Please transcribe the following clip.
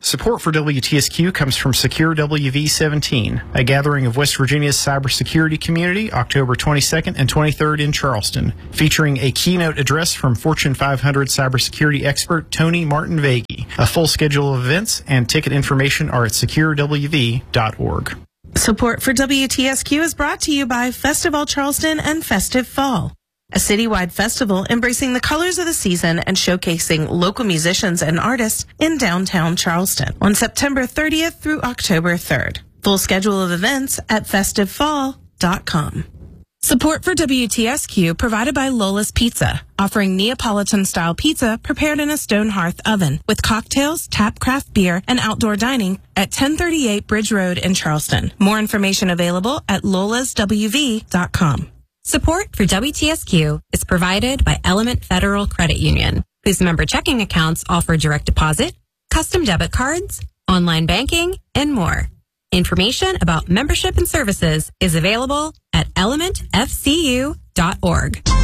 Support for WTSQ comes from Secure WV17, a gathering of West Virginia's cybersecurity community, October 22nd and 23rd in Charleston, featuring a keynote address from Fortune 500 cybersecurity expert Tony Martin Vaghi. A full schedule of events and ticket information are at securewv.org. Support for WTSQ is brought to you by Festival Charleston and Festive Fall, a citywide festival embracing the colors of the season and showcasing local musicians and artists in downtown Charleston on September 30th through October 3rd. Full schedule of events at festivefall.com. Support for WTSQ provided by Lola's Pizza, offering Neapolitan-style pizza prepared in a stone hearth oven with cocktails, tap craft beer, and outdoor dining at 1038 Bridge Road in Charleston. More information available at lolaswv.com. Support for WTSQ is provided by Element Federal Credit Union, whose member checking accounts offer direct deposit, custom debit cards, online banking, and more. Information about membership and services is available at elementfcu.org.